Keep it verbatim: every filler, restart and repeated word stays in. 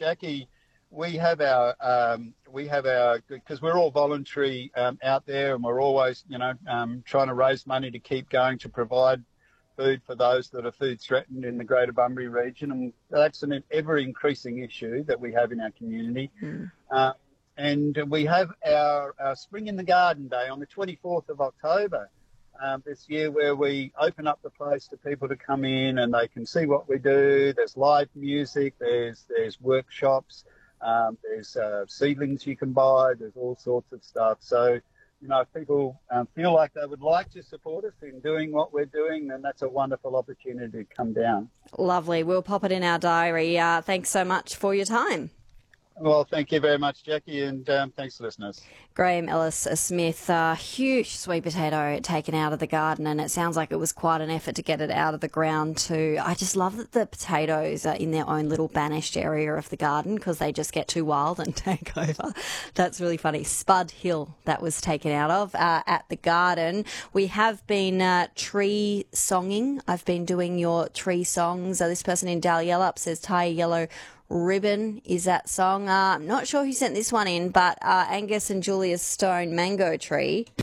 Jackie, we have our um, we have our because we're all voluntary um, out there, and we're always you know um, trying to raise money to keep going to provide food for those that are food threatened in the Greater Bunbury region, and that's an ever increasing issue that we have in our community. Mm. Uh, and we have our, our Spring in the Garden Day on the twenty-fourth of October. Um, this year, where we open up the place to people to come in and they can see what we do. There's live music, there's there's workshops, um, there's uh, seedlings you can buy, there's all sorts of stuff. So, you know, if people um, feel like they would like to support us in doing what we're doing, then that's a wonderful opportunity to come down. Lovely. We'll pop it in our diary. Uh, thanks so much for your time. Well, thank you very much, Jackie, and um, thanks, listeners. Graham Ellis-Smith, a huge sweet potato taken out of the garden, and it sounds like it was quite an effort to get it out of the ground too. I just love that the potatoes are in their own little banished area of the garden because they just get too wild and take over. That's really funny. Spud Hill, that was taken out of uh, at the garden. We have been uh, tree songing. I've been doing your tree songs. Uh, this person in Dalyellup says, tie a yellow ribbon is that song. Uh, I'm not sure who sent this one in, but uh, Angus and Julia Stone, Mango Tree.